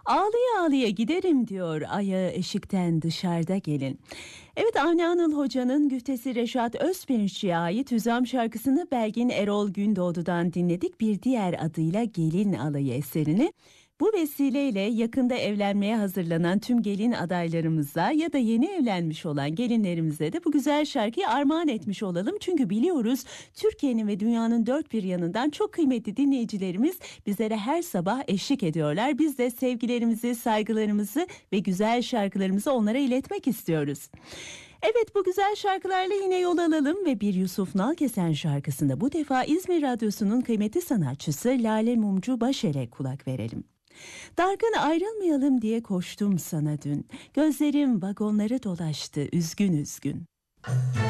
Ağlıya ağlıya giderim diyor ayağı eşikten dışarıda gelin. Evet, Avni Anıl Hoca'nın güftesi Reşat Özpirinççi'ye ait Hüzam şarkısını Belgin Erol Gündoğdu'dan dinledik. Bir diğer adıyla Gelin Alayı eserini. Bu vesileyle yakında evlenmeye hazırlanan tüm gelin adaylarımıza ya da yeni evlenmiş olan gelinlerimize de bu güzel şarkıyı armağan etmiş olalım. Çünkü biliyoruz Türkiye'nin ve dünyanın dört bir yanından çok kıymetli dinleyicilerimiz bizlere her sabah eşlik ediyorlar. Biz de sevgilerimizi, saygılarımızı ve güzel şarkılarımızı onlara iletmek istiyoruz. Evet, bu güzel şarkılarla yine yol alalım ve bir Yusuf Nalkesen şarkısında bu defa İzmir Radyosu'nun kıymetli sanatçısı Lale Mumcu Başer'e kulak verelim. Dargın ayrılmayalım diye koştum sana dün. Gözlerim vagonları dolaştı üzgün üzgün.